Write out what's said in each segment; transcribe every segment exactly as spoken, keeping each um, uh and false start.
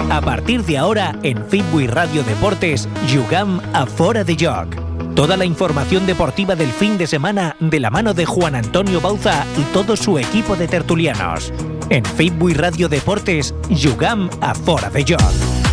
A partir de ahora, en Fitbui Radio Deportes, jugam a Fora de Joc. Toda la información deportiva del fin de semana de la mano de Juan Antonio Bauza y todo su equipo de tertulianos. En Fitbui Radio Deportes, jugam a Fora de Joc.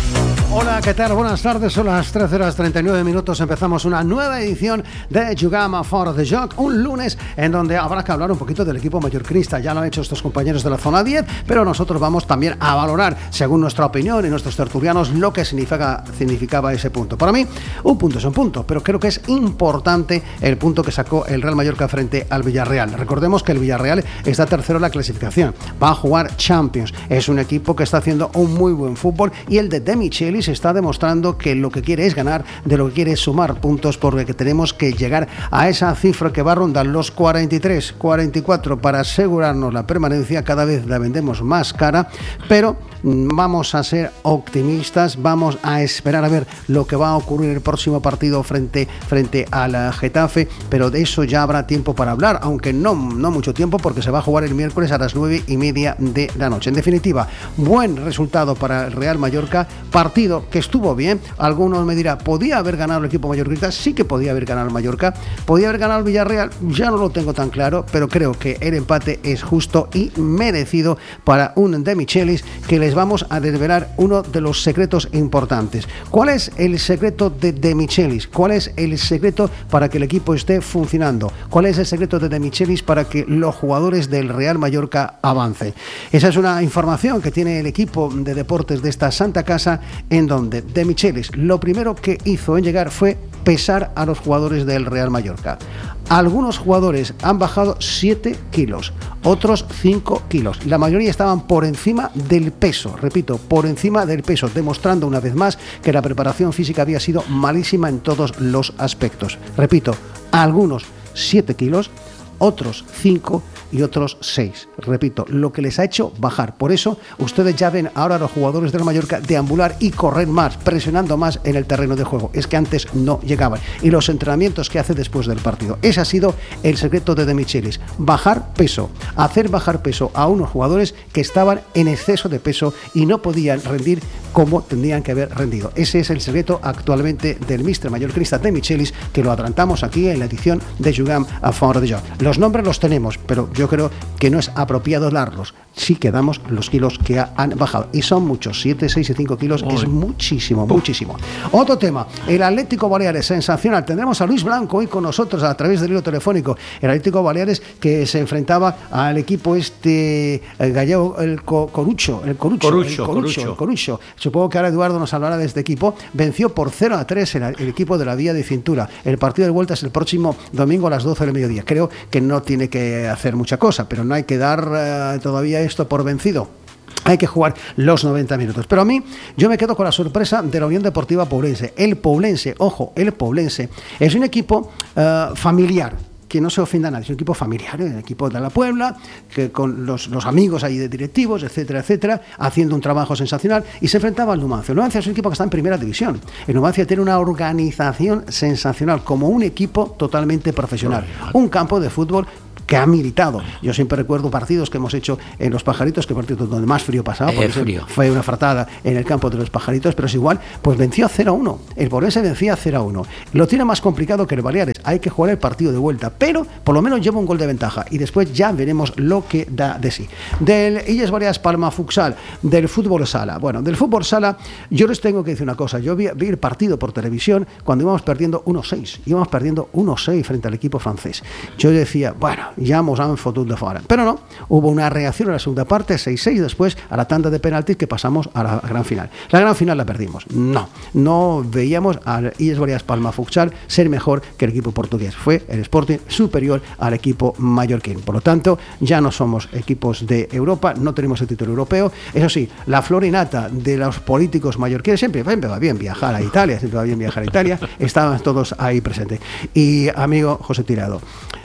Hola, ¿qué tal? Buenas tardes, son las trece horas treinta y nueve minutos. Empezamos una nueva edición de Jugam a Fora de Joc, un lunes en donde habrá que hablar un poquito del equipo mallorquinista. Ya lo han hecho estos compañeros de la zona diez, pero nosotros vamos también a valorar, según nuestra opinión y nuestros tertulianos, lo que significa, significaba ese punto. Para mí, un punto es un punto, pero creo que es importante el punto que sacó el Real Mallorca frente al Villarreal. Recordemos que el Villarreal está tercero en la clasificación, va a jugar Champions, es un equipo que está haciendo un muy buen fútbol, y el de De Michelis está demostrando que lo que quiere es ganar, de lo que quiere es sumar puntos, porque tenemos que llegar a esa cifra que va a rondar los cuarenta y tres, cuarenta y cuatro para asegurarnos la permanencia. Cada vez la vendemos más cara, pero vamos a ser optimistas, vamos a esperar a ver lo que va a ocurrir el próximo partido frente, frente al Getafe, pero de eso ya habrá tiempo para hablar, aunque no, no mucho tiempo, porque se va a jugar el miércoles a las nueve y media de la noche. En definitiva, buen resultado para el Real Mallorca, partido que estuvo bien. Algunos me dirán, ¿podía haber ganado el equipo mallorquinista? Sí que podía haber ganado el Mallorca. ¿Podía haber ganado el Villarreal? Ya no lo tengo tan claro, pero creo que el empate es justo y merecido para un De Michelis, que les vamos a desvelar uno de los secretos importantes. ¿Cuál es el secreto de De Michelis? ¿Cuál es el secreto para que el equipo esté funcionando? ¿Cuál es el secreto de De Michelis para que los jugadores del Real Mallorca avancen? Esa es una información que tiene el equipo de deportes de esta santa casa, en donde De Michelis lo primero que hizo en llegar fue pesar a los jugadores del Real Mallorca. Algunos jugadores han bajado siete kilos, otros cinco kilos. La mayoría estaban por encima del peso, repito, por encima del peso, demostrando una vez más que la preparación física había sido malísima en todos los aspectos. Repito, algunos siete kilos, otros cinco y otros seis. Repito, lo que les ha hecho bajar. Por eso ustedes ya ven ahora a los jugadores del Mallorca deambular y correr más, presionando más en el terreno de juego. Es que antes no llegaban. Y los entrenamientos que hace después del partido. Ese ha sido el secreto de De Michelis. Bajar peso. Hacer bajar peso a unos jugadores que estaban en exceso de peso y no podían rendir como tendrían que haber rendido. Ese es el secreto actualmente del míster mallorquinista De Michelis, que lo adelantamos aquí en la edición de Jugam a Fora de Joc. Los nombres los tenemos, pero yo creo que no es apropiado darlos. Sí que damos los kilos que han bajado, y son muchos, siete, seis y cinco kilos. Uy. Es muchísimo, muchísimo. Otro tema, el Atlético Baleares, sensacional. Tendremos a Luis Blanco hoy con nosotros a través del hilo telefónico. El Atlético Baleares, que se enfrentaba al equipo este el gallego, el Corucho, el Corucho, Corucho, el Corucho, Corucho. el Corucho. Supongo que ahora Eduardo nos hablará de este equipo. Venció por cero a tres el, el equipo de la Vía de Cintura. El partido de vuelta es el próximo domingo a las doce del mediodía. Creo que no tiene que hacer mucha cosa, pero no hay que dar uh, todavía esto por vencido. Hay que jugar los noventa minutos. Pero a mí, yo me quedo con la sorpresa de la Unión Deportiva Poblense. El Poblense, ojo, el Poblense es un equipo uh, familiar. Que no se ofenda a nadie, es un equipo familiar, ¿eh? Un equipo de la Puebla, que con los, los amigos ahí de directivos, etcétera, etcétera, haciendo un trabajo sensacional, y se enfrentaba al Numancia. El Numancia es un equipo que está en primera división. El Numancia tiene una organización sensacional, como un equipo totalmente profesional. Un campo de fútbol que ha militado. Yo siempre recuerdo partidos que hemos hecho en Los Pajaritos, que partido donde más frío pasaba, porque frío. Fue una fratada en el campo de Los Pajaritos, pero es igual, pues venció cero a uno. El Poblense vencía cero a uno. Lo tiene más complicado que el Baleares. Hay que jugar el partido de vuelta, pero por lo menos lleva un gol de ventaja, y después ya veremos lo que da de sí. Del Illes Baleares Palma Futsal, del fútbol sala. Bueno, del fútbol sala, yo les tengo que decir una cosa. Yo vi, vi el partido por televisión cuando íbamos perdiendo uno seis. Íbamos perdiendo uno seis frente al equipo francés. Yo decía, bueno, ya nos han fotut de fora. Pero no, hubo una reacción en la segunda parte, seis seis, después a la tanda de penaltis, que pasamos a la gran final. La gran final la perdimos. No, no veíamos al Illes Baleares Palma Futsal ser mejor que el equipo portugués. Fue el Sporting superior al equipo mallorquín. Por lo tanto, ya no somos equipos de Europa, no tenemos el título europeo. Eso sí, la florinata de los políticos mallorquines, siempre, siempre va bien viajar a Italia, siempre va bien viajar a Italia, estaban todos ahí presentes. Y amigo José Tirado,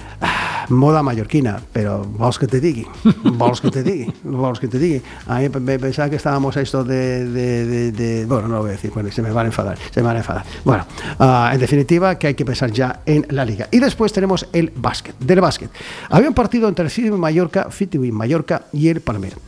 moda mallorquina, pero vos que te digui, vos que te digui, vos que te digui. A mí me pensaba que estábamos a esto de, de, de, de, bueno, no lo voy a decir, bueno, se me van a enfadar, se me van a enfadar. Bueno, uh, en definitiva, que hay que pensar ya en la liga. Y después tenemos el básquet. Del básquet, había un partido entre el Fitbui Mallorca, Fitbui Mallorca y el Palmer.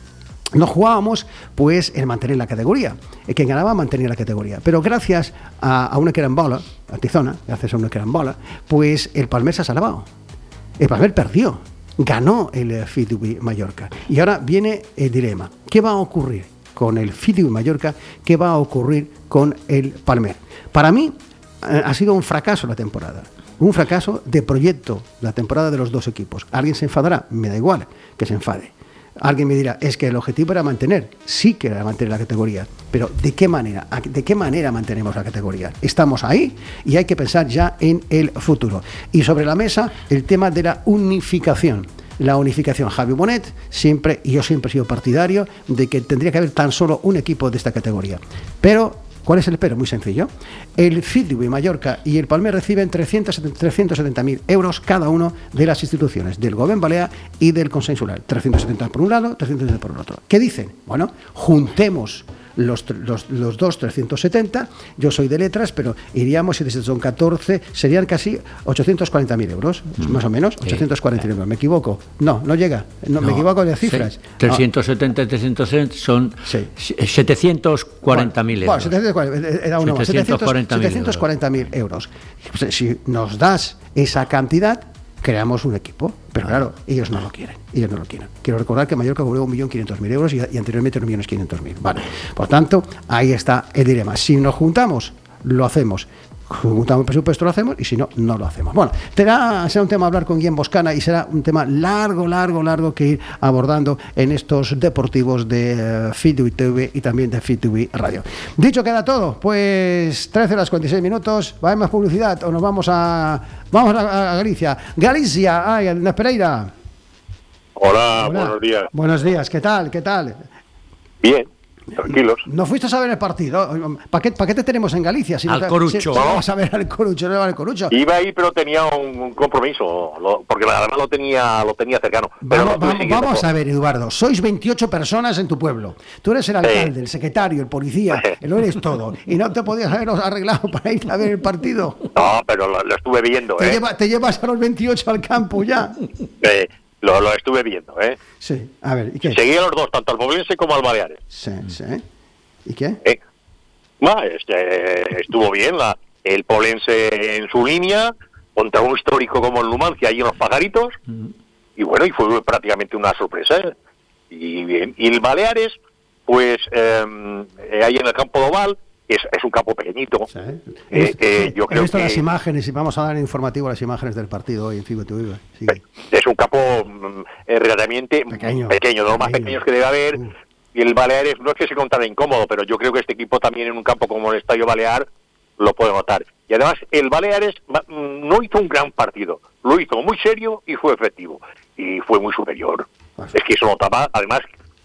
no jugábamos pues el mantener la categoría. El que ganaba mantenía la categoría. Pero gracias a, a una carambola, a Tizona, gracias a una carambola, pues el Palmer se ha salvado. El Palmer perdió, ganó el F I D U Mallorca. Y ahora viene el dilema. ¿Qué va a ocurrir con el F I D U Mallorca? ¿Qué va a ocurrir con el Palmer? Para mí eh, ha sido un fracaso la temporada. Un fracaso de proyecto, la temporada de los dos equipos. ¿Alguien se enfadará? Me da igual que se enfade. Alguien me dirá, es que el objetivo era mantener. Sí que era mantener la categoría, pero ¿de qué manera? ¿De qué manera mantenemos la categoría? Estamos ahí y hay que pensar ya en el futuro. Y sobre la mesa, el tema de la unificación. La unificación. Javi Bonet siempre, y yo siempre he sido partidario de que tendría que haber tan solo un equipo de esta categoría. Pero ¿cuál es el pero? Muy sencillo. El F I D U Mallorca y el Palmer reciben trescientos setenta mil euros cada uno de las instituciones, del Gobierno Balear y del Consell Insular. trescientos setenta por un lado, trescientos setenta por el otro. ¿Qué dicen? Bueno, juntemos los, los, los dos trescientos setenta, yo soy de letras, pero iríamos, si son catorce, serían casi ochocientos cuarenta mil euros, mm. más o menos, ochocientos cuarenta mil euros. ¿Me equivoco? No, no llega, no, no me equivoco de cifras. Sí. trescientos setenta y trescientos setenta son sí. setecientos cuarenta mil bueno, euros. Bueno, setecientos cuarenta, era uno más, setecientos cuarenta mil euros. Si nos das esa cantidad, creamos un equipo, pero claro, ellos no lo quieren, ellos no lo quieren. Quiero recordar que Mallorca cobró un millón quinientos mil euros y, y anteriormente un millón quinientos mil. Vale, por tanto, ahí está el dilema. Si nos juntamos, lo hacemos. Juntamos el presupuesto, lo hacemos, y si no, no lo hacemos. Bueno, será, será un tema hablar con Guillem Boscana y será un tema largo, largo, largo que ir abordando en estos deportivos de F I D U T V y también de F I D U Radio. Dicho queda todo, pues trece horas cuarenta y seis minutos, ¿va a haber más publicidad o nos vamos a vamos a, a Galicia? Galicia, ay, Andrés Pereira. Hola, Hola, buenos días. Buenos días, ¿qué tal? ¿Qué tal? Bien. Tranquilos. ¿No fuiste a ver el partido? ¿Para qué, ¿para qué te tenemos en Galicia? Si al no te, Corucho. Si, si no vas a ver al Corucho, no al Corucho. Iba ahí, pero tenía un, un compromiso, lo, porque además lo tenía lo tenía cercano. Pero vamos vamos, vamos a ver, Eduardo. Sois veintiocho personas en tu pueblo. Tú eres el alcalde, sí. el secretario, el policía, lo eres todo. Y no te podías haber arreglado para ir a ver el partido. No, pero lo, lo estuve viendo. ¿Te, ¿eh? lleva, ¿Te llevas a los veintiocho al campo ya? Eh, lo, lo estuve viendo, ¿eh? Sí, a ver, ¿y qué? Seguí a los dos, tanto al Poblense como al Baleares. Sí, sí. ¿Y qué? Eh, bah, este, estuvo bien la, el Poblense en su línea contra un histórico como el Numancia y en los Pajaritos, uh-huh. y bueno, y fue prácticamente una sorpresa. ¿eh? Y bien, y el Baleares, pues eh, ahí en el campo de Oval, es, es un campo pequeñito. Sí. Eh, eh, yo creo he visto que las imágenes y vamos a dar informativo las imágenes del partido hoy en Figo T V. Sí. Es un campo eh, relativamente pequeño, pequeño, de los más pequeños que debe haber. Uh. Y el Baleares no es que se contara incómodo, pero yo creo que este equipo también en un campo como el Estadio Balear lo puede notar. Y además el Baleares no hizo un gran partido, lo hizo muy serio y fue efectivo. Y fue muy superior. Pues es que eso notaba, además,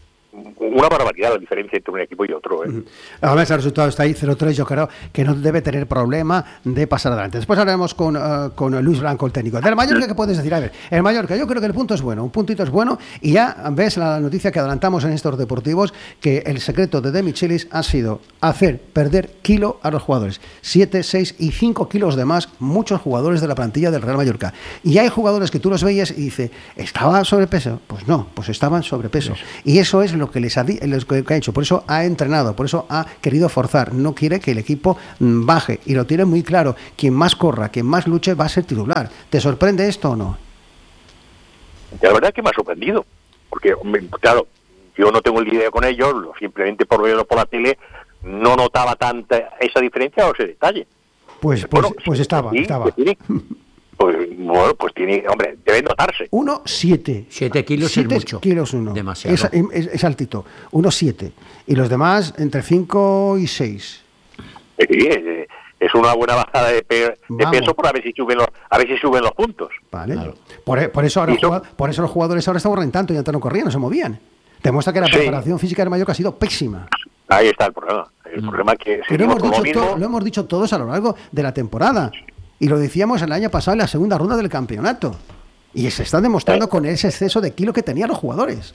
una barbaridad la diferencia entre un equipo y otro. ¿eh? Uh-huh. Además el resultado está ahí, cero tres, yo creo que no debe tener problema de pasar adelante. Después hablaremos con, uh, con Luis Blanco, el técnico. Del Mallorca, ¿qué puedes decir? A ver, el Mallorca, yo creo que el punto es bueno, un puntito es bueno, y ya ves la noticia que adelantamos en estos deportivos, que el secreto de De Michelis ha sido hacer perder kilo a los jugadores. siete, seis y cinco kilos de más, muchos jugadores de la plantilla del Real Mallorca. Y hay jugadores que tú los veías y dices, ¿estaba sobrepeso? Pues no, pues estaban sobrepeso. Eso. Y eso es lo que les ha, lo que ha hecho, por eso ha entrenado, por eso ha querido forzar, no quiere que el equipo baje, y lo tiene muy claro, quien más corra, quien más luche va a ser titular. ¿Te sorprende esto o no? La verdad es que me ha sorprendido, porque claro, yo no tengo el idea con ellos, simplemente por verlo por la tele, no notaba tanta esa diferencia o ese detalle. Pues, pues, bueno, pues estaba, sí, estaba. Pues, bueno, pues tiene, hombre, debe notarse. uno siete. siete kilos es mucho. kilos uno. Demasiado. Es, es, es altito. uno siete. Y los demás entre cinco y seis. Sí, es una buena bajada de, pe- de peso por a ver si suben los, a ver si suben los puntos. Vale. Claro. Por, por, eso ahora jugad, por eso los jugadores ahora estaban tanto y antes no corrían, no se movían. Demuestra que la preparación sí. física del Mallorca ha sido pésima. Ahí está el problema. El mm. problema que Pero hemos dicho lo, to- lo hemos dicho todos a lo largo de la temporada. Y lo decíamos el año pasado en la segunda ronda del campeonato. Y se está demostrando con ese exceso de kilo que tenían los jugadores.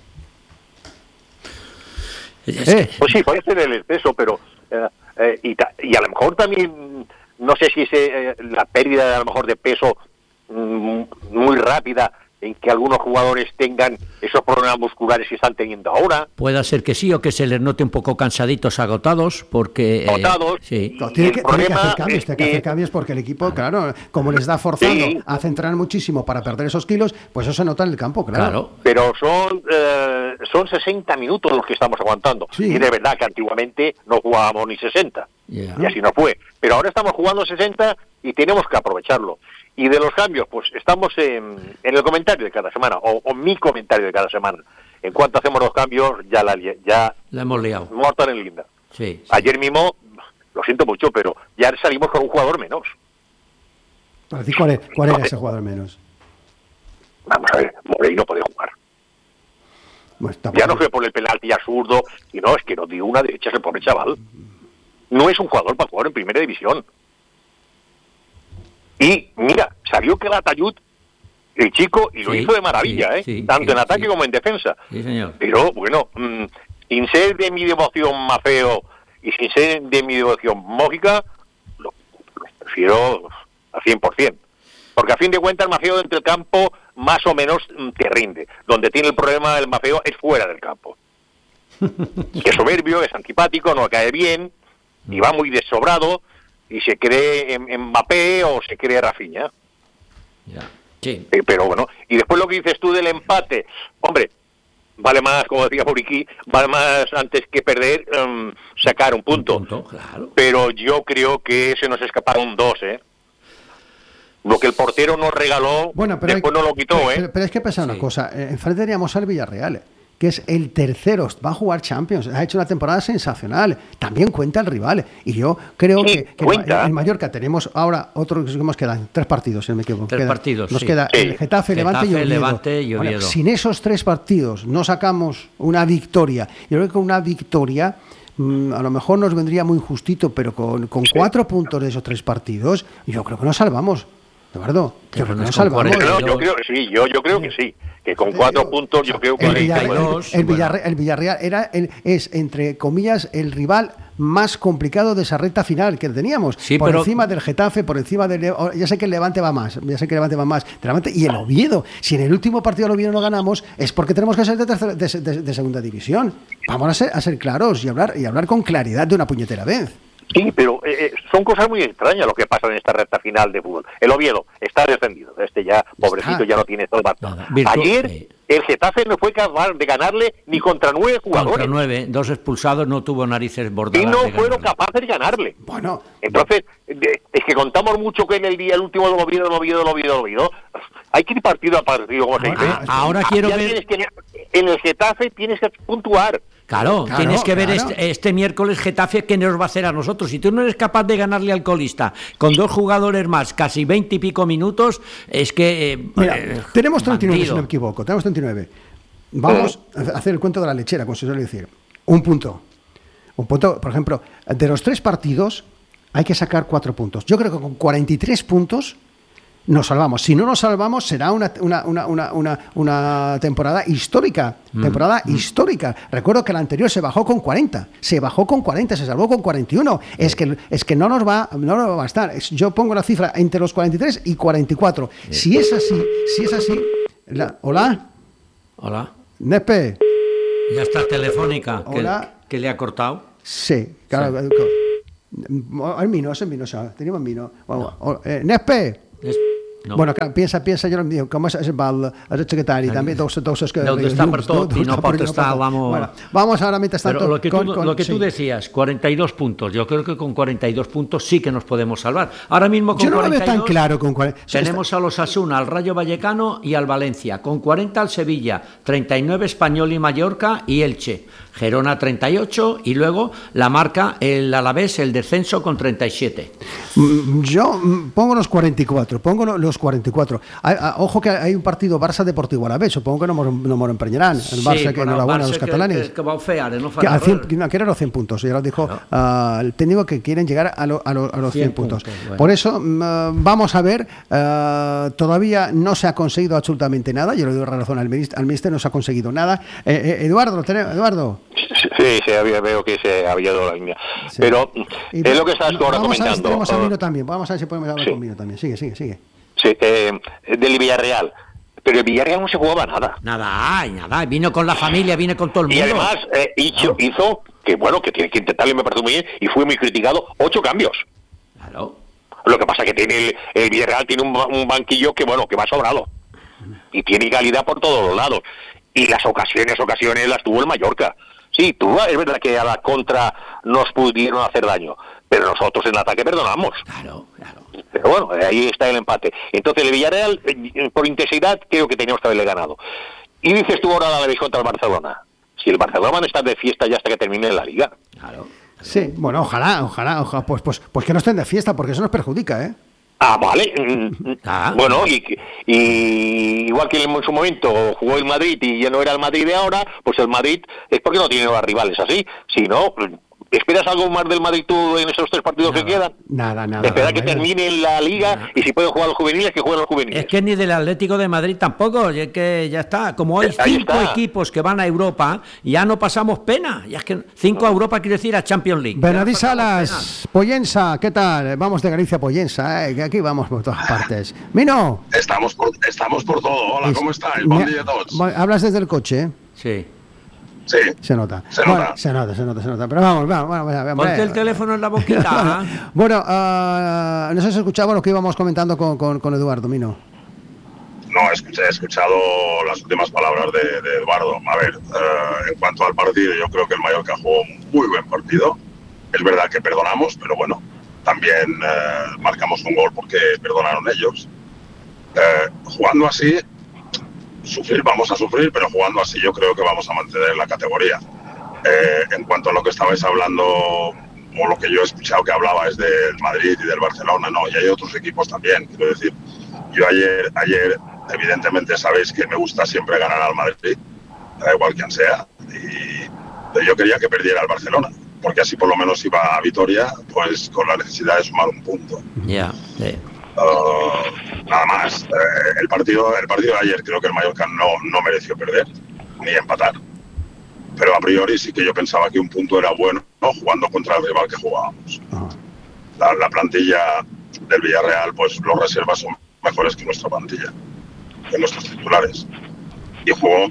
Eh. Pues sí, puede ser el exceso, pero... Eh, eh, y, ta- y a lo mejor también, no sé si es eh, la pérdida a lo mejor de peso mm, muy rápida, en que algunos jugadores tengan esos problemas musculares que están teniendo ahora. Puede ser que sí, o que se les note un poco cansaditos, agotados, porque... Agotados. Eh, sí. No, tiene, que, tiene que hacer cambios, tiene que hacer cambios porque el equipo, claro, como les da forzando sí. a centrar muchísimo para perder esos kilos, pues eso se nota en el campo, claro. claro. Pero son eh, son sesenta minutos los que estamos aguantando. Sí. Y de verdad que antiguamente no jugábamos ni sesenta. Yeah. Y así no fue. Pero ahora estamos jugando sesenta y tenemos que aprovecharlo. Y de los cambios, pues estamos en, en el comentario de cada semana, o, o mi comentario de cada semana. En cuanto hacemos los cambios, ya la, ya la hemos liado. Mortal en linda. Sí, sí. Ayer mismo, lo siento mucho, pero ya salimos con un jugador menos. ¿Para ti cuál, es, cuál era ese jugador menos? Vamos a ver, Morey no puede jugar. Bueno, ya no fue por el penalti absurdo, y no, es que nos dio una derecha ese pobre chaval. No es un jugador para jugar en primera división. Y mira, salió Calatayud, el chico, y lo sí, hizo de maravilla, sí, ¿eh? Sí, tanto sí, en ataque sí. como en defensa. Sí, señor. Pero bueno, mmm, sin ser de mi devoción Mafeo y sin ser de mi devoción Mójica, lo, lo prefiero al cien por ciento. Porque a fin de cuentas el Mafeo dentro del campo más o menos te rinde. Donde tiene el problema del Mafeo es fuera del campo. Que es soberbio, es antipático, no cae bien, y va muy desobrado, y se cree en, en Mbappé o se cree Rafinha. Ya. Sí. Eh, pero bueno, y después lo que dices tú del empate, hombre, vale más, como decía Muriqui, vale más antes que perder, um, sacar un punto. Un punto, claro. Pero yo creo que se nos escaparon dos, ¿eh? Lo que el portero nos regaló, bueno, pero después hay, no lo quitó, pero, ¿eh? Pero, pero es que pasa una sí. cosa, eh, enfrente teníamos al Villarreal, que es el tercero, va a jugar Champions, ha hecho una temporada sensacional, también cuenta el rival, y yo creo sí, que, que en Mallorca tenemos ahora otros que nos quedan, tres partidos, si no me equivoco. Tres queda, partidos, Nos sí. queda sí. el Getafe, Getafe Levante y Oviedo. Levante y Oviedo. Bueno, sin esos tres partidos no sacamos una victoria, yo creo que una victoria mmm, a lo mejor nos vendría muy justito, pero con, con sí. cuatro puntos de esos tres partidos, yo creo que nos salvamos. Eduardo, que no nos salvamos. Yo, yo creo que sí, yo, yo creo que sí, que con cuatro puntos yo creo que el Villarreal, el, Villarreal, el Villarreal era el, es entre comillas el rival más complicado de esa recta final que teníamos, sí, por pero... encima del Getafe, por encima del, ya sé que el Levante va más, ya sé que el Levante va más, Levante y el Oviedo. Si en el último partido el Oviedo no ganamos es porque tenemos que ser de, tercer, de, de, de segunda división. Vamos a ser, a ser claros y hablar y hablar con claridad de una puñetera vez. Sí, pero eh, son cosas muy extrañas lo que pasa en esta recta final de fútbol. El Oviedo está descendido, este ya, pobrecito, ya no tiene todo el bastón. Ayer eh. el Getafe no fue capaz de ganarle ni contra nueve jugadores. Contra nueve, dos expulsados, no tuvo narices bordadas. Y no fueron capaces de ganarle. Bueno, entonces, de, es que contamos mucho que en el día, el último del Oviedo, el Oviedo, el Oviedo, el Oviedo. Hay que ir partido a partido, como se dice. Ah, ahora ah, quiero ver... Que, en el Getafe tienes que puntuar. Claro, claro, tienes que ver claro. este, este miércoles Getafe qué nos va a hacer a nosotros. Si tú no eres capaz de ganarle al colista con dos jugadores más, casi veinte y pico minutos, es que... Eh, Mira, eh, tenemos treinta y nueve, bandido. Si no me equivoco, tenemos treinta y nueve. Vamos a hacer el cuento de la lechera, como se suele decir. Un punto. Un punto, por ejemplo, de los tres partidos hay que sacar cuatro puntos. Yo creo que con cuarenta y tres puntos nos salvamos. Si no nos salvamos, será una, una, una, una, una, una temporada histórica. Temporada mm. histórica. Recuerdo que la anterior se bajó con cuarenta. Se bajó con cuarenta, se salvó con cuarenta y uno. Es que, es que no nos va, no nos va a bastar. Yo pongo la cifra entre los cuarenta y tres y cuarenta y cuatro. Si es así, si es así. La, ¿Hola? Hola. Nepe. Ya está Telefónica. Hola. Que, que le ha cortado. Sí, claro. Sí. El vino, ese vino, teníamos vino. No. Eh, Nepe. Es... No. Bueno, piensa, piensa, jo no em diu, com és, és el, el secretari, també dos, dos es que... No, está per tot y no pot estar, vamos... Bueno, vamos ahora mientras tanto... Pero lo que, con, tú, con, lo que sí. tú decías, cuarenta y dos puntos, yo creo que con cuarenta y dos puntos sí que nos podemos salvar. Ahora mismo con yo no cuarenta y dos... Lo veo tan claro con cuarenta... Tenemos a los Asuna, al Rayo Vallecano y al Valencia. Con cuarenta al Sevilla, treinta y nueve Español y Mallorca y Elche. Gerona treinta y ocho y luego la marca el Alavés, el descenso con treinta y siete. Yo pongo los cuarenta y cuatro, pongo los cuarenta y cuatro. Hay, ojo que hay un partido Barça Deportivo Alavés, supongo que no me lo empeñarán. El Barça, sí, que enhorabuena a los catalanes. Que, que va a ofear, no que, a cien, no, que eran los cien puntos, ya lo dijo claro. uh, el técnico que quieren llegar a, lo, a, lo, a los cien, cien puntos. puntos bueno. Por eso uh, vamos a ver, uh, todavía no se ha conseguido absolutamente nada, yo le doy razón al ministro, al ministro no se ha conseguido nada. Eh, eh, Eduardo, tenemos, Eduardo. Sí, sí, veo que se había dado la línea. Sí. Pero y es lo que estás no, ahora vamos comentando. A ver si tenemos a Mino también. Vamos a ver si podemos hablar sí. con Mino también. Sigue, sigue, sigue. Sí, eh, del Villarreal. pero el Villarreal no se jugaba nada. Nada, ay, nada, vino con la familia, vino con todo el mundo. Y además eh, hizo, claro. hizo, que bueno, que tiene que intentarlo y me parece muy bien, y fue muy criticado, ocho cambios. Claro. Lo que pasa que tiene el, el Villarreal tiene un, un banquillo que bueno, que va sobrado. Y tiene calidad por todos los lados. Y las ocasiones, ocasiones las tuvo el Mallorca. Sí, tuvo, es verdad que a la contra nos pudieron hacer daño, pero nosotros en el ataque perdonamos. Claro, claro. Pero bueno, ahí está el empate. Entonces el Villarreal, por intensidad, creo que teníamos que haberle ganado. Y dices tú ahora la vez contra el Barcelona. Si el Barcelona van a estar de fiesta ya hasta que termine la Liga. Claro. Sí, bueno, ojalá, ojalá, ojalá, pues, pues, pues que no estén de fiesta, porque eso nos perjudica, ¿eh? Ah, vale. Ah. Bueno, y, y igual que en su momento jugó el Madrid y ya no era el Madrid de ahora, pues el Madrid es porque no tiene los rivales así. Si no, ¿esperas algo más del Madrid tú en esos tres partidos nada, que quedan? Nada, nada. Espera nada, que nada. termine la Liga Nada. y si pueden jugar los juveniles, que jueguen los juveniles. Es que ni del Atlético de Madrid tampoco, y es que ya está. Como hay Ahí cinco está. equipos que van a Europa, ya no pasamos pena. Ya es que cinco a Europa quiere decir a Champions League. Benadí Ya no pasamos Salas, Pollensa, ¿qué tal? Vamos de Galicia a Pollensa, ¿eh? Que aquí vamos por todas partes. Mino. Estamos por, estamos por todo. Hola, ¿cómo estáis? Bon dia a tots. Hablas desde el coche, ¿eh? pena. Sí. Sí, Se nota. Se Bueno, nota. se nota, se nota, se nota. Pero vamos, vamos, vamos. vamos Ponte el teléfono en la boquita. Bueno, uh, no sé si escuchaba lo que íbamos comentando con, con, con Eduardo, Mino. no, escuché, he escuchado las últimas palabras de, de Eduardo. A ver, eh, en cuanto al partido, yo creo que el Mallorca jugó un muy buen partido. Es verdad que perdonamos, pero bueno, también eh, marcamos un gol porque perdonaron ellos. Eh, jugando así, sufrir vamos a sufrir, pero jugando así yo creo que vamos a mantener la categoría. Eh, en cuanto a lo que estabais hablando, o lo que yo he escuchado que hablabais del Madrid y del Barcelona, no, y hay otros equipos también, quiero decir. Yo ayer, ayer evidentemente sabéis que me gusta siempre ganar al Madrid, da igual quién sea, y yo quería que perdiera el Barcelona, porque así por lo menos iba a Vitoria, pues con la necesidad de sumar un punto. Ya, sí. Uh, nada más, eh, el partido el partido de ayer creo que el Mallorca no, no mereció perder, ni empatar. Pero a priori sí que yo pensaba que un punto era bueno, ¿no? Jugando contra el rival que jugábamos. Ajá. La, la plantilla del Villarreal, pues los reservas son mejores que nuestra plantilla, que nuestros titulares. Y jugó,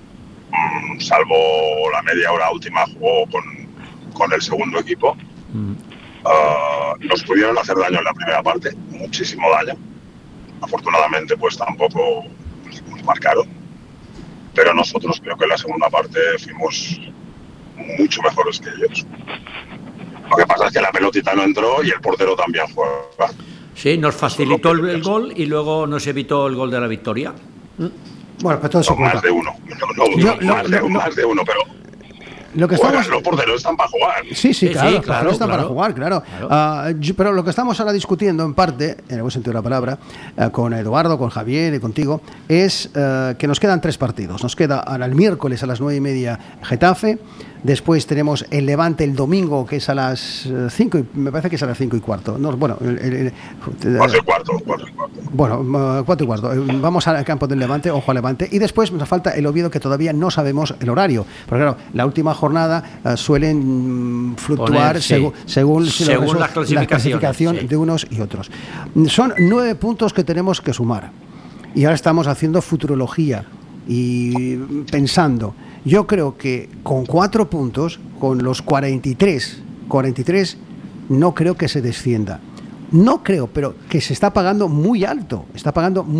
mmm, salvo la media hora última, jugó con, con el segundo equipo. Mm. Uh, nos pudieron hacer daño en la primera parte, muchísimo daño. Afortunadamente, pues tampoco nos marcaron. Pero nosotros creo que en la segunda parte fuimos mucho mejores que ellos. Lo que pasa es que la pelotita no entró y el portero también juega. Sí, nos facilitó el, el gol y luego nos evitó el gol de la victoria. Bueno, pues todo eso No, más cuenta. de uno. No, no, Yo- no, lo- más, de, lo- más de uno, pero Lo que juegan, estamos... los porteros están para jugar. Sí, sí, Sí, claro, sí, claro, claro, están para claro. jugar, claro. Claro. Ah, yo- pero lo que estamos ahora discutiendo, en parte, en el buen sentido de la palabra, eh, con Eduardo, con Javier y contigo, es eh, que nos quedan tres partidos. Nos queda ahora el miércoles a las nueve y media Getafe. Después tenemos el Levante el domingo, que es a las eh, cinco, y, me parece que es a las cinco y cuarto. No, bueno, el, el- el- Cuatro y cuarto, cuatro y cuarto. bueno, eh, cuatro y cuarto. Eh, Vamos al campo del Levante, ojo al Levante. Y después nos falta el Oviedo, que todavía no sabemos el horario. Porque claro, la última jornada eh, suelen mm, fluctuar Poner, sí. segu- según, si lo- Según eso- las clasificaciones, clasificación sí. de unos y otros. Son nueve puntos que tenemos que sumar. Y ahora estamos haciendo futurología y pensando. Yo creo que con cuatro puntos, con los cuarenta y tres, cuarenta y tres, no creo que se descienda. No creo, pero que se está pagando muy alto. Está pagando